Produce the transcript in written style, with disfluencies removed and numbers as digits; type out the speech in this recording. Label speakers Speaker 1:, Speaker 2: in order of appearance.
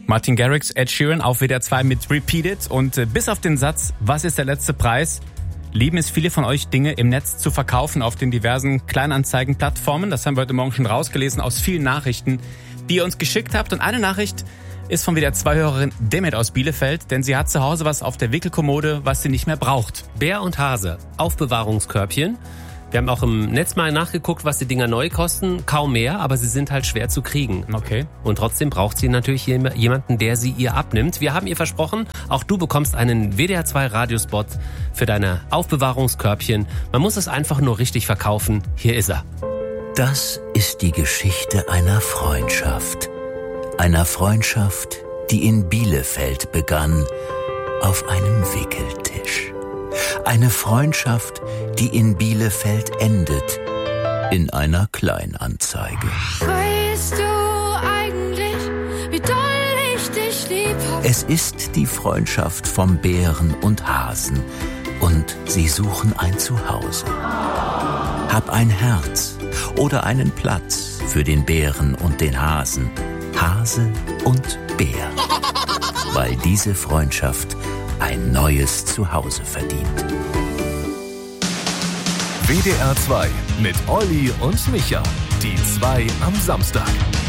Speaker 1: Martin Garrix, Ed Sheeran auf WDR 2 mit Repeat It. Und bis auf den Satz, was ist der letzte Preis, lieben es viele von euch, Dinge im Netz zu verkaufen auf den diversen Kleinanzeigenplattformen. Das haben wir heute Morgen schon rausgelesen aus vielen Nachrichten, die ihr uns geschickt habt. Und eine Nachricht ist von WDR 2-Hörerin Demet aus Bielefeld, denn sie hat zu Hause was auf der Wickelkommode, was sie nicht mehr braucht.
Speaker 2: Bär und Hase, Aufbewahrungskörbchen. Wir haben auch im Netz mal nachgeguckt, was die Dinger neu kosten. Kaum mehr, aber sie sind halt schwer zu kriegen.
Speaker 1: Okay.
Speaker 2: Und trotzdem braucht sie natürlich jemanden, der sie ihr abnimmt. Wir haben ihr versprochen, auch du bekommst einen WDR 2 Radiospot für deine Aufbewahrungskörbchen. Man muss es einfach nur richtig verkaufen. Hier ist er.
Speaker 3: Das ist die Geschichte einer Freundschaft. Einer Freundschaft, die in Bielefeld begann, auf einem Wickeltisch. Eine Freundschaft, die in Bielefeld endet, in einer Kleinanzeige.
Speaker 4: Weißt du eigentlich, wie doll ich dich lieb hab?
Speaker 3: Es ist die Freundschaft vom Bären und Hasen und sie suchen ein Zuhause. Hab ein Herz oder einen Platz für den Bären und den Hasen, Hase und Bär, weil diese Freundschaft ein neues Zuhause verdient.
Speaker 5: WDR 2 mit Olli und Micha. Die 2 am Samstag.